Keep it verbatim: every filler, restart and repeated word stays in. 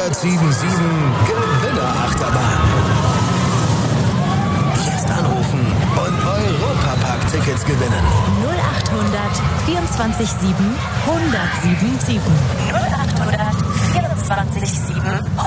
hundertundsiebenundsiebzig Gewinnerachterbahn. Jetzt anrufen und Europapark-Tickets gewinnen. null achthundert vierundzwanzig sieben hundertsiebenundsiebzig. null achthundert vierundzwanzig sieben